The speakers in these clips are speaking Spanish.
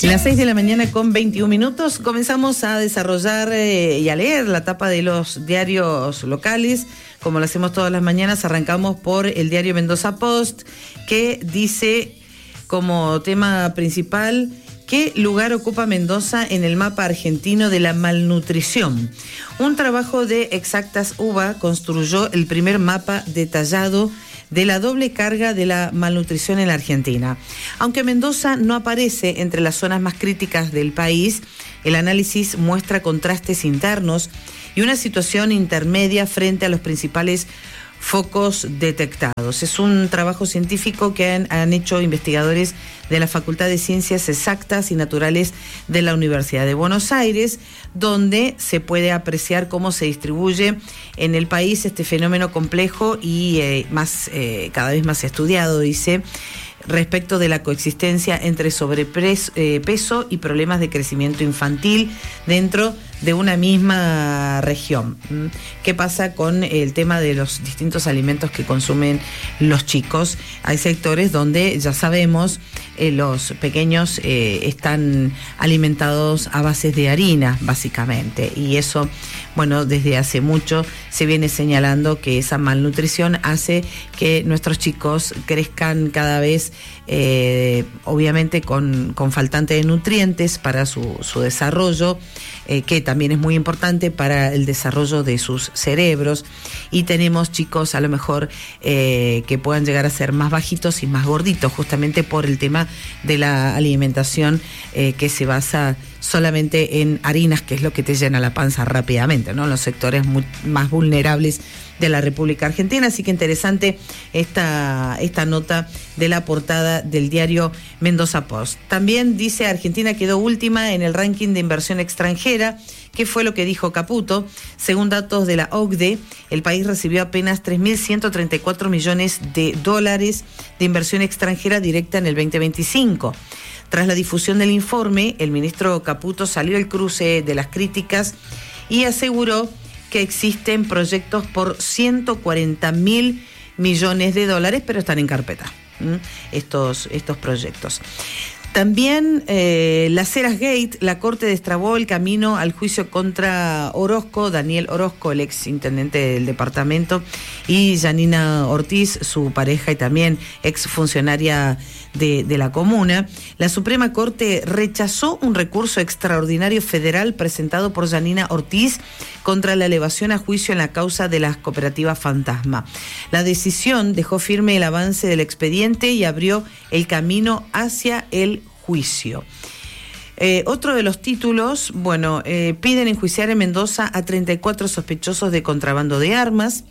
Las 6 de la mañana con 21 minutos comenzamos a desarrollar y a leer la tapa de los diarios locales. Como lo hacemos todas las mañanas, arrancamos por el diario Mendoza Post, que dice como tema principal: ¿qué lugar ocupa Mendoza en el mapa argentino de la malnutrición? Un trabajo de Exactas UBA construyó el primer mapa detallado de la doble carga de la malnutrición en la Argentina. Aunque Mendoza no aparece entre las zonas más críticas del país, el análisis muestra contrastes internos y una situación intermedia frente a los principales focos detectados. Es un trabajo científico que han hecho investigadores de la Facultad de Ciencias Exactas y Naturales de la Universidad de Buenos Aires, donde se puede apreciar cómo se distribuye en el país este fenómeno complejo y cada vez más estudiado, dice, respecto de la coexistencia entre sobrepeso y problemas de crecimiento infantil dentro de una misma región. ¿Qué pasa con el tema de los distintos alimentos que consumen los chicos? Hay sectores donde ya sabemos los pequeños están alimentados a bases de harina, básicamente, y eso, bueno, desde hace mucho se viene señalando que esa malnutrición hace que nuestros chicos crezcan cada vez obviamente con faltante de nutrientes para su desarrollo, que también es muy importante para el desarrollo de sus cerebros, y tenemos chicos a lo mejor que puedan llegar a ser más bajitos y más gorditos, justamente por el tema de la alimentación que se basa solamente en harinas, que es lo que te llena la panza rápidamente, ¿no? Los sectores más vulnerables de la República Argentina. Así que interesante esta nota de la portada del diario Mendoza Post. También dice: Argentina quedó última en el ranking de inversión extranjera. ¿Qué fue lo que dijo Caputo? Según datos de la OCDE, el país recibió apenas 3.134 millones de dólares de inversión extranjera directa en el 2025. Tras la difusión del informe, el ministro Caputo salió al cruce de las críticas y aseguró que existen proyectos por 140.000 millones de dólares, pero están en carpeta estos proyectos. También las Heras Gate, la Corte destrabó el camino al juicio contra Orozco, Daniel Orozco, el ex intendente del departamento, y Janina Ortiz, su pareja y también ex funcionaria de la comuna. La Suprema Corte rechazó un recurso extraordinario federal presentado por Janina Ortiz contra la elevación a juicio en la causa de las cooperativas fantasma. La decisión dejó firme el avance del expediente y abrió el camino hacia el juicio. Otro de los títulos, piden enjuiciar en Mendoza a 34 sospechosos de contrabando de armas.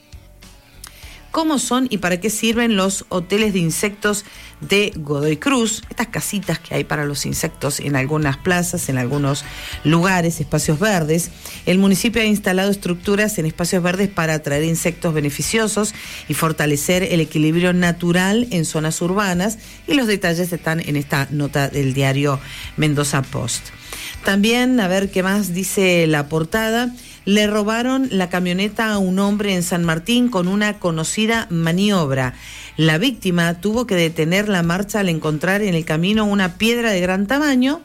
¿Cómo son y para qué sirven los hoteles de insectos de Godoy Cruz? Estas casitas que hay para los insectos en algunas plazas, en algunos lugares, espacios verdes. El municipio ha instalado estructuras en espacios verdes para atraer insectos beneficiosos y fortalecer el equilibrio natural en zonas urbanas, y los detalles están en esta nota del diario Mendoza Post. También, a ver qué más dice la portada. Le robaron la camioneta a un hombre en San Martín con una conocida maniobra. La víctima tuvo que detener la marcha al encontrar en el camino una piedra de gran tamaño,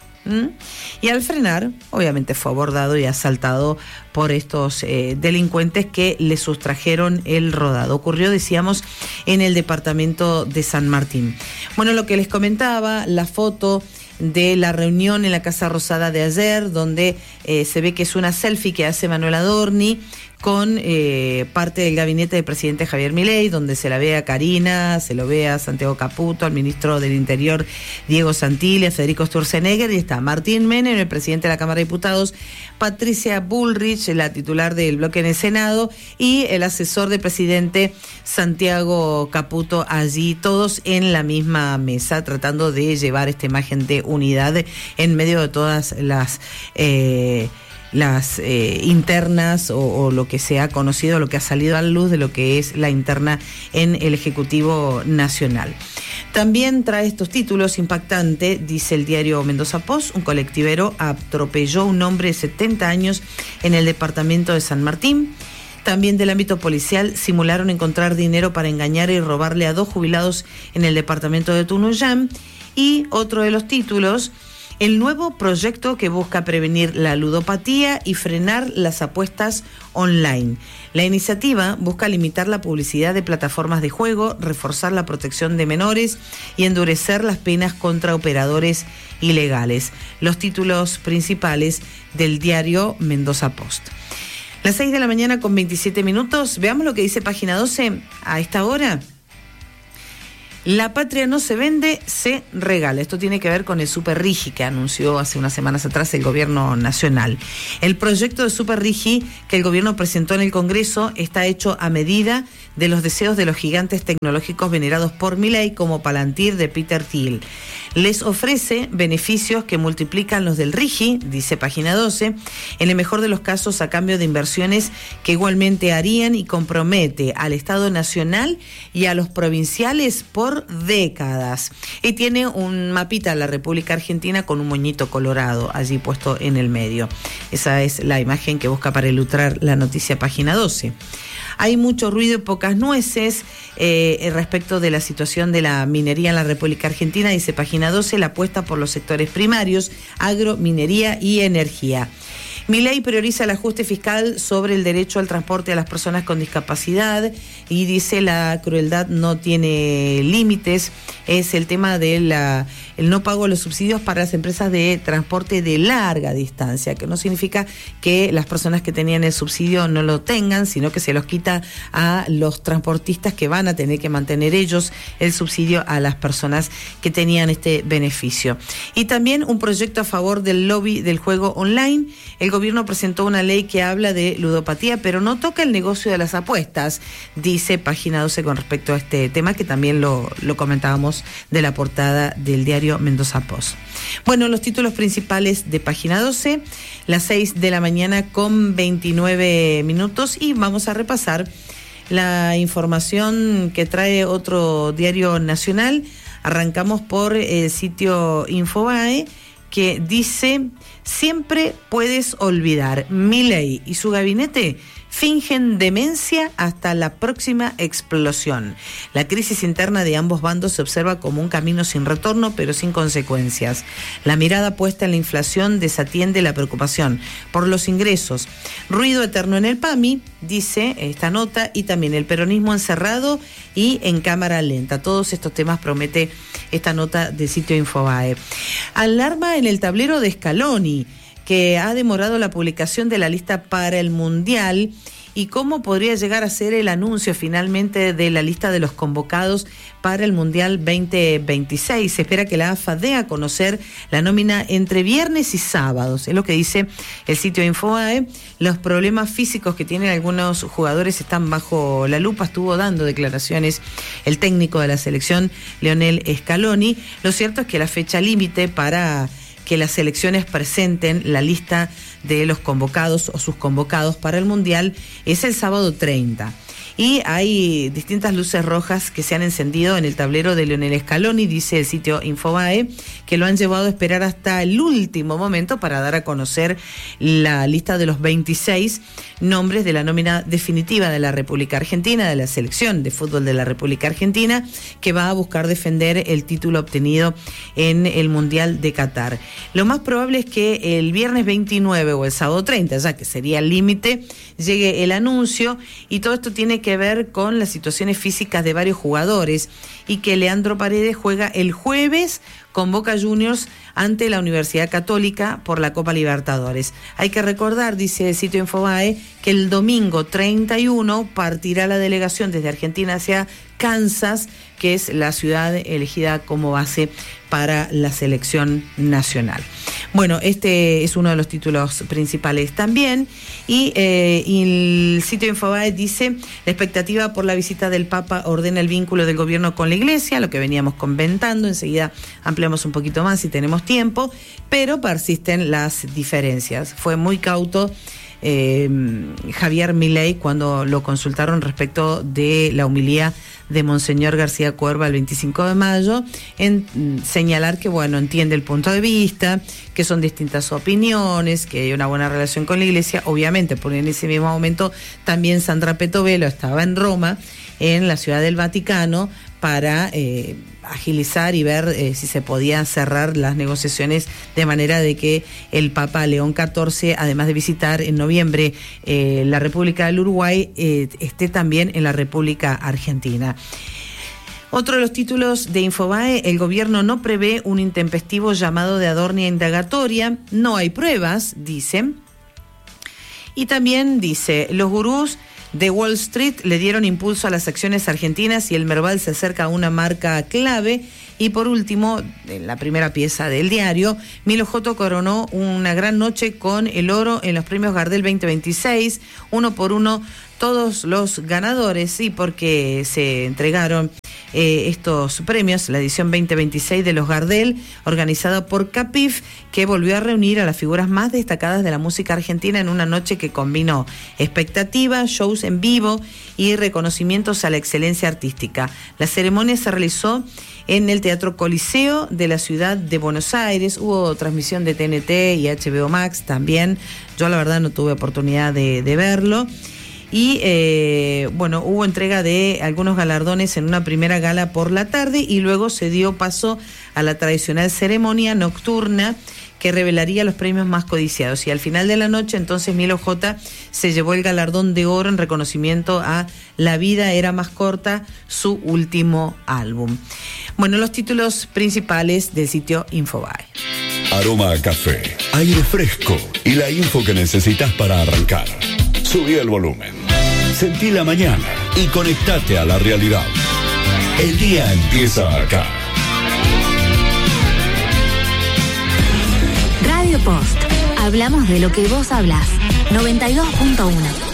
y al frenar, obviamente fue abordado y asaltado por estos delincuentes que le sustrajeron el rodado. Ocurrió, decíamos, en el departamento de San Martín. Bueno, lo que les comentaba, la foto de la reunión en la Casa Rosada de ayer, donde se ve que es una selfie que hace Manuel Adorni con parte del gabinete del presidente Javier Milei, donde se la ve a Karina, se lo ve a Santiago Caputo, al ministro del Interior Diego Santilli, a Federico Sturzenegger, y está Martín Menem, el presidente de la Cámara de Diputados, Patricia Bullrich, la titular del bloque en el Senado, y el asesor del presidente Santiago Caputo, allí todos en la misma mesa, tratando de llevar esta imagen de unidad en medio de todas las internas o lo que se ha conocido, lo que ha salido a la luz de lo que es la interna en el Ejecutivo Nacional. También trae estos títulos impactantes, dice el diario Mendoza Post: un colectivero atropelló a un hombre de 70 años en el departamento de San Martín. También del ámbito policial, simularon encontrar dinero para engañar y robarle a 2 jubilados en el departamento de Tunuyán. Y otro de los títulos: el nuevo proyecto que busca prevenir la ludopatía y frenar las apuestas online. La iniciativa busca limitar la publicidad de plataformas de juego, reforzar la protección de menores y endurecer las penas contra operadores ilegales. Los títulos principales del diario Mendoza Post. Las 6 de la mañana con 27 minutos. Veamos lo que dice Página 12 a esta hora. La patria no se vende, se regala. Esto tiene que ver con el Super Rigi que anunció hace unas semanas atrás el gobierno nacional. El proyecto de Super Rigi que el gobierno presentó en el Congreso está hecho a medida de los deseos de los gigantes tecnológicos venerados por Milei, como Palantir de Peter Thiel. Les ofrece beneficios que multiplican los del Rigi, dice Página 12, en el mejor de los casos a cambio de inversiones que igualmente harían, y compromete al Estado Nacional y a los provinciales por décadas. Y tiene un mapita de la República Argentina con un moñito colorado allí puesto en el medio. Esa es la imagen que busca para ilustrar la noticia Página 12. Hay mucho ruido y pocas nueces respecto de la situación de la minería en la República Argentina, dice Página 12, la apuesta por los sectores primarios, agro, minería y energía. Milei prioriza el ajuste fiscal sobre el derecho al transporte a las personas con discapacidad y dice la crueldad no tiene límites. Es el tema del no pago de los subsidios para las empresas de transporte de larga distancia, que no significa que las personas que tenían el subsidio no lo tengan, sino que se los quita a los transportistas que van a tener que mantener ellos el subsidio a las personas que tenían este beneficio. Y también un proyecto a favor del lobby del juego online. El gobierno presentó una ley que habla de ludopatía, pero no toca el negocio de las apuestas, dice Página 12 con respecto a este tema, que también lo comentábamos de la portada del diario Mendoza Post. Bueno, los títulos principales de Página 12, las 6 de la mañana con 29 minutos, y vamos a repasar la información que trae otro diario nacional. Arrancamos por el sitio Infobae, que dice: siempre puedes olvidar, Milei y su gabinete fingen demencia hasta la próxima explosión. La crisis interna de ambos bandos se observa como un camino sin retorno, pero sin consecuencias. La mirada puesta en la inflación desatiende la preocupación por los ingresos. Ruido eterno en el PAMI, dice esta nota, y también el peronismo encerrado y en cámara lenta. Todos estos temas promete esta nota del sitio Infobae. Alarma en el tablero de Scaloni, que ha demorado la publicación de la lista para el Mundial, y cómo podría llegar a ser el anuncio finalmente de la lista de los convocados para el Mundial 2026. Se espera que la AFA dé a conocer la nómina entre viernes y sábados. Es lo que dice el sitio Infobae. Los problemas físicos que tienen algunos jugadores están bajo la lupa. Estuvo dando declaraciones el técnico de la selección, Lionel Scaloni. Lo cierto es que la fecha límite para que las selecciones presenten la lista de los convocados o sus convocados para el Mundial es el sábado 30. Y hay distintas luces rojas que se han encendido en el tablero de Lionel Scaloni, dice el sitio Infobae, que lo han llevado a esperar hasta el último momento para dar a conocer la lista de los 26 nombres de la nómina definitiva de la República Argentina, de la selección de fútbol de la República Argentina, que va a buscar defender el título obtenido en el Mundial de Qatar. Lo más probable es que el viernes 29 o el sábado 30, ya que sería el límite, llegue el anuncio, y todo esto tiene que ver con las situaciones físicas de varios jugadores, y que Leandro Paredes juega el jueves con Boca Juniors ante la Universidad Católica por la Copa Libertadores. Hay que recordar, dice el sitio Infobae, que el domingo 31 partirá la delegación desde Argentina hacia Kansas, que es la ciudad elegida como base para la selección nacional. Bueno, este es uno de los títulos principales también, y el sitio Infobae dice: la expectativa por la visita del Papa ordena el vínculo del gobierno con la Iglesia, lo que veníamos comentando. Enseguida ampliamos un poquito más si tenemos tiempo, pero persisten las diferencias. Fue muy cauto Javier Milei cuando lo consultaron respecto de la homilía de Monseñor García Cuerva el 25 de mayo, en señalar que, bueno, entiende el punto de vista, que son distintas opiniones, que hay una buena relación con la Iglesia, obviamente, porque en ese mismo momento también Sandra Petovelo estaba en Roma, en la Ciudad del Vaticano, para agilizar y ver si se podían cerrar las negociaciones de manera de que el Papa León XIV, además de visitar en noviembre la República del Uruguay, esté también en la República Argentina. Otro de los títulos de Infobae: el gobierno no prevé un intempestivo llamado de Adorni a indagatoria, no hay pruebas, dicen. Y también dice, los gurús de Wall Street le dieron impulso a las acciones argentinas y el Merval se acerca a una marca clave. Y por último, en la primera pieza del diario, Milo J coronó una gran noche con el oro en los premios Gardel 2026, uno por uno todos los ganadores, sí, porque se entregaron estos premios, la edición 2026 de los Gardel, organizada por Capif, que volvió a reunir a las figuras más destacadas de la música argentina en una noche que combinó expectativas, shows en vivo y reconocimientos a la excelencia artística. La ceremonia se realizó en el Teatro Coliseo de la ciudad de Buenos Aires. Hubo transmisión de TNT y HBO Max también. Yo la verdad no tuve oportunidad de verlo. Y hubo entrega de algunos galardones en una primera gala por la tarde y luego se dio paso a la tradicional ceremonia nocturna que revelaría los premios más codiciados. Y al final de la noche, entonces, Milo J se llevó el galardón de oro en reconocimiento a La vida era más corta, su último álbum. Bueno, los títulos principales del sitio Infobae. Aroma a café, aire fresco y la info que necesitas para arrancar. Subí el volumen, sentí la mañana y conectate a la realidad. El día empieza acá. Radio Post. Hablamos de lo que vos hablás. 92.1.